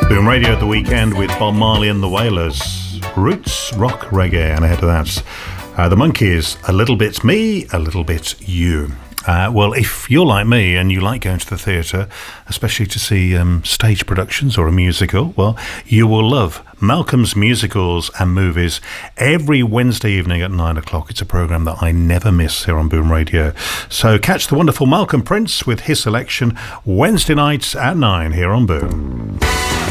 Boom Radio at the weekend with Bob Marley and the Wailers. Roots, rock, reggae, and ahead of that, the Monkees, A Little Bit Me, A Little Bit You. Well, if you're like me and you like going to the theatre, especially to see stage productions or a musical, well, you will love Malcolm's Musicals and Movies every Wednesday evening at 9 o'clock. It's a programme that I never miss here on Boom Radio. So catch the wonderful Malcolm Prince with his selection Wednesday nights at 9 here on Boom.